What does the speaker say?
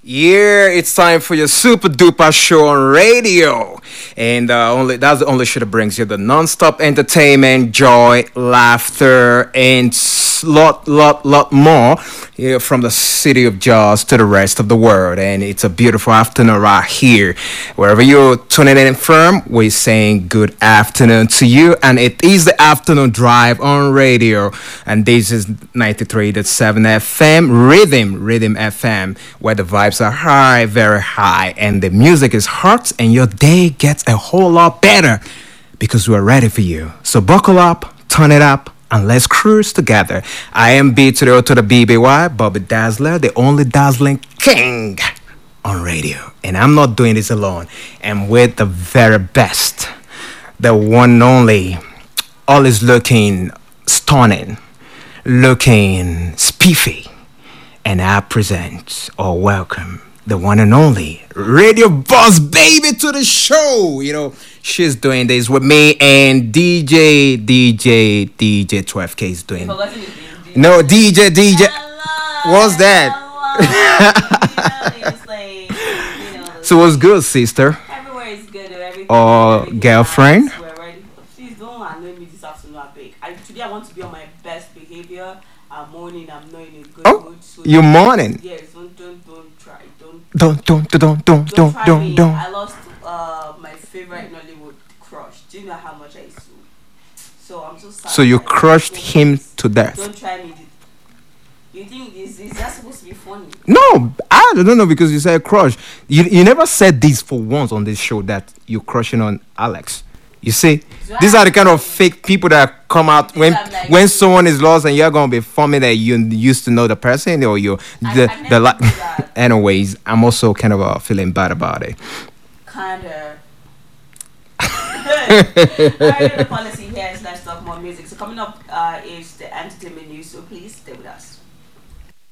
Yeah, it's time for your super duper show on radio, and only that's the only show that brings you the non-stop entertainment, joy, laughter, and lot more here from the city of Jaws to the rest of the world. And it's a beautiful afternoon right here, wherever you're tuning in from. We're saying good afternoon to you, and it is the afternoon drive on radio, and this is 93.7 FM Rhythm FM, where the vibes are high, very high, and the music is hot, and your day gets a whole lot better because we're ready for you. So buckle up, turn it up, and let's cruise together. I am B to the O to the BBY, Bobby Dazzler, the only dazzling king on radio. And I'm not doing this alone. I'm with the very best, the one and only, always looking stunning, looking spiffy. And I present or welcome the one and only Radio Boss Baby to the show. You know, she's doing this with me and DJ 12K is doing. No, DJ. What's that? So what's good, sister? Everywhere is good. Everything. Or girlfriend? Nice. We're ready. Please don't annoy me this afternoon. I beg. Today I want to be on my best behavior. I'm mourning. I'm not in a good mood. So you're mourning? Yes. Don't try. Don't. I lost my favorite Nollywood crush. Do you know how much I used to? So I'm so sad. So you crushed him to death. Don't try me. You think is that supposed to be funny? No, I don't know because you said crush. You never said this for once on this show that you're crushing on Alex. You see, these are the kind of fake people that come out when someone is lost and you're gonna be forming that you used to know the person or you Anyways, I'm also kind of feeling bad about it. Kinda. Alright, the policy here is let's talk more music. So coming up is the entertainment news. So please stay with us.